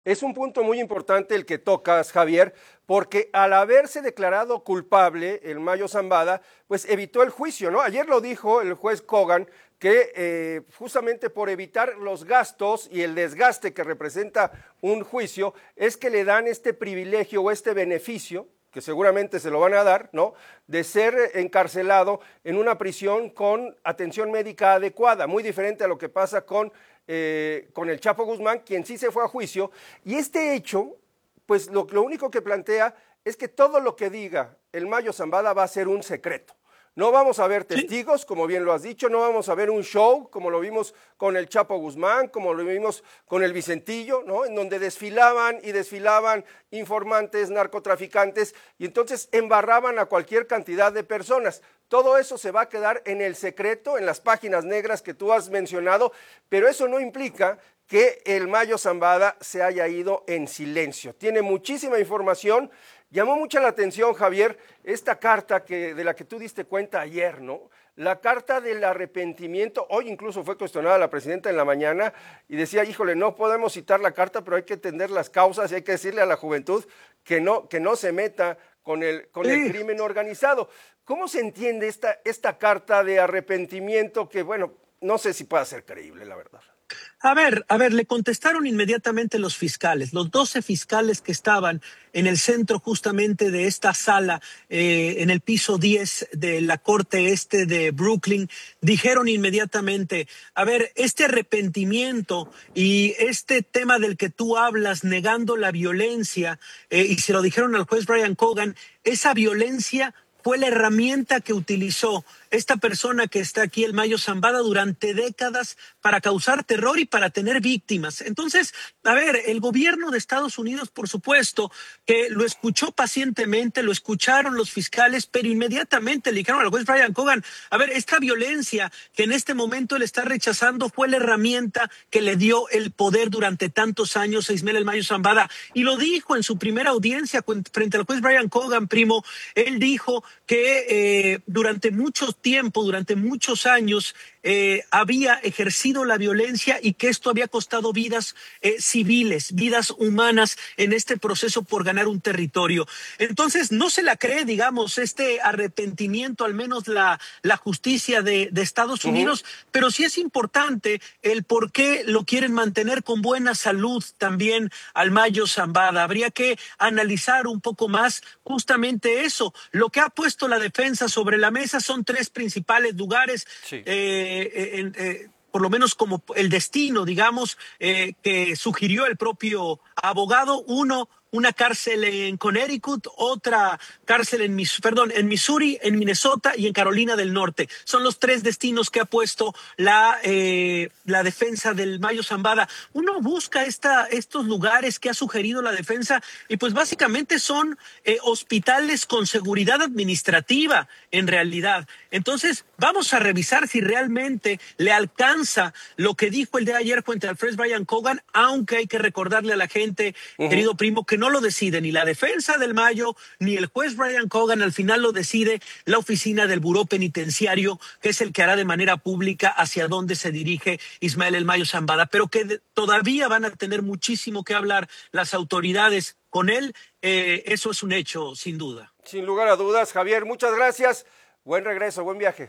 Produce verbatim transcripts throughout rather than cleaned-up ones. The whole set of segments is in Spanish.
Es un punto muy importante el que tocas, Javier, porque al haberse declarado culpable el Mayo Zambada, pues evitó el juicio, ¿no? Ayer lo dijo el juez Kogan, que eh, justamente por evitar los gastos y el desgaste que representa un juicio, es que le dan este privilegio o este beneficio, que seguramente se lo van a dar, ¿no?, de ser encarcelado en una prisión con atención médica adecuada, muy diferente a lo que pasa con Eh, con el Chapo Guzmán, quien sí se fue a juicio, y este hecho, pues lo, lo único que plantea es que todo lo que diga el Mayo Zambada va a ser un secreto. No vamos a ver Sí. testigos, como bien lo has dicho, no vamos a ver un show, como lo vimos con el Chapo Guzmán, como lo vimos con el Vicentillo, ¿no?, en donde desfilaban y desfilaban informantes, narcotraficantes, y entonces embarraban a cualquier cantidad de personas. Todo eso se va a quedar en el secreto, en las páginas negras que tú has mencionado, pero eso no implica que el Mayo Zambada se haya ido en silencio. Tiene muchísima información. Llamó mucha la atención, Javier, esta carta que, de la que tú diste cuenta ayer, ¿no? La carta del arrepentimiento. Hoy incluso fue cuestionada la presidenta en la mañana y decía, híjole, no podemos citar la carta, pero hay que entender las causas y hay que decirle a la juventud que no, que no se meta con el, con el Sí. crimen organizado. ¿Cómo se entiende esta, esta carta de arrepentimiento que, bueno, no sé si pueda ser creíble, la verdad? A ver, a ver, le contestaron inmediatamente los fiscales, los doce fiscales que estaban en el centro justamente de esta sala, eh, en el piso diez de la Corte Este de Brooklyn, dijeron inmediatamente, a ver, este arrepentimiento y este tema del que tú hablas, negando la violencia, eh, y se lo dijeron al juez Brian Cogan, esa violencia fue la herramienta que utilizó esta persona que está aquí, el Mayo Zambada, durante décadas para causar terror y para tener víctimas. Entonces, a ver, el gobierno de Estados Unidos, por supuesto, que lo escuchó pacientemente, lo escucharon los fiscales, pero inmediatamente le dijeron al juez Brian Cogan, a ver, esta violencia que en este momento él está rechazando fue la herramienta que le dio el poder durante tantos años a Ismael el Mayo Zambada. Y lo dijo en su primera audiencia frente al juez Brian Cogan, primo. Él dijo que eh, durante mucho tiempo, durante muchos años, eh, había ejercido la violencia y que esto había costado vidas eh, civiles, vidas humanas en este proceso por ganar un territorio. Entonces, no se la cree, digamos, este arrepentimiento, al menos la, la justicia de, de Estados Unidos, uh-huh. Pero sí es importante el por qué lo quieren mantener con buena salud también al Mayo Zambada. Habría que analizar un poco más justamente eso. Lo que ha puesto la defensa sobre la mesa son tres principales lugares. Sí. Eh, eh, eh, por lo menos como el destino, digamos, eh, que sugirió el propio abogado. Uno, una cárcel en Connecticut, otra cárcel en, perdón, en Missouri, en Minnesota y en Carolina del Norte. Son los tres destinos que ha puesto la, eh, la defensa del Mayo Zambada. Uno busca esta, estos lugares que ha sugerido la defensa y pues básicamente son eh, hospitales con seguridad administrativa en realidad. Entonces vamos a revisar si realmente le alcanza lo que dijo el de ayer frente al juez Brian Cogan, aunque hay que recordarle a la gente, uh-huh. querido primo, que no lo decide ni la defensa del Mayo ni el juez Brian Cogan, al final lo decide la oficina del Buró Penitenciario, que es el que hará de manera pública hacia dónde se dirige Ismael el Mayo Zambada, pero que de, todavía van a tener muchísimo que hablar las autoridades con él. Eh, eso es un hecho, sin duda. Sin lugar a dudas, Javier, muchas gracias. Buen regreso, buen viaje.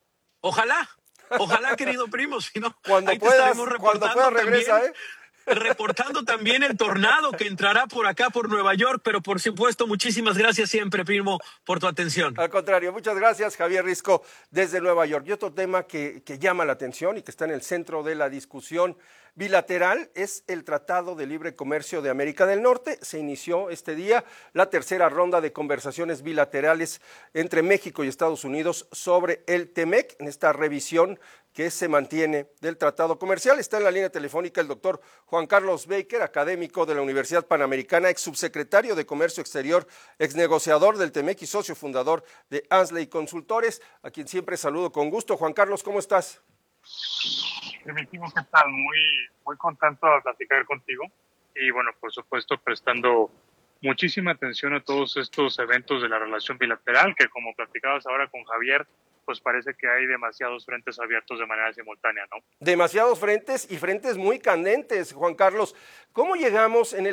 Ojalá, ojalá, querido primo, si no, cuando ahí te puedas, estaremos reportando cuando puedas regresa, también, ¿eh? reportando también el tornado que entrará por acá, por Nueva York, pero por supuesto, muchísimas gracias siempre, primo, por tu atención. Al contrario, muchas gracias, Javier Risco, desde Nueva York. Y otro tema que, que llama la atención y que está en el centro de la discusión bilateral es el Tratado de Libre Comercio de América del Norte. Se inició este día la tercera ronda de conversaciones bilaterales entre México y Estados Unidos sobre el TEMEC, en esta revisión que se mantiene del tratado comercial. Está en la línea telefónica el doctor Juan Carlos Baker, académico de la Universidad Panamericana, ex subsecretario de Comercio Exterior, ex negociador del TEMEC y socio fundador de Ansley Consultores, a quien siempre saludo con gusto. Juan Carlos, ¿cómo estás? Permitimos, ¿qué tal? Muy, muy contento de platicar contigo y bueno, por supuesto prestando muchísima atención a todos estos eventos de la relación bilateral que, como platicabas ahora con Javier, pues parece que hay demasiados frentes abiertos de manera simultánea, ¿no? Demasiados frentes y frentes muy candentes, Juan Carlos. ¿Cómo llegamos en el